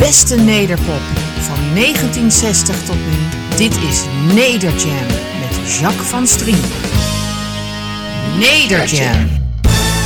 beste nederpop van 1960 tot nu. Dit is Nederjam met Jacques van Strien. Nederjam.